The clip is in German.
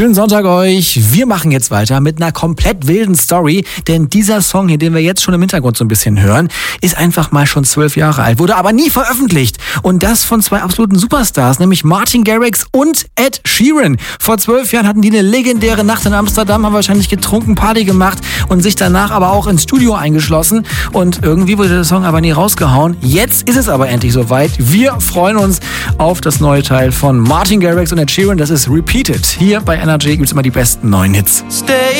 Schönen Sonntag euch. Wir machen jetzt weiter mit einer komplett wilden Story, denn dieser Song hier, den wir jetzt schon im Hintergrund so ein bisschen hören, ist einfach mal schon 12 Jahre alt, wurde aber nie veröffentlicht. Und das von zwei absoluten Superstars, nämlich Martin Garrix und Ed Sheeran. Vor 12 Jahren hatten die eine legendäre Nacht in Amsterdam, haben wahrscheinlich getrunken, Party gemacht und sich danach aber auch ins Studio eingeschlossen. Und irgendwie wurde der Song aber nie rausgehauen. Jetzt ist es aber endlich soweit. Wir freuen uns auf das neue Teil von Martin Garrix und Ed Sheeran. Das ist Repeated. Hier bei NRJ gibt es immer die besten neuen Hits. Stay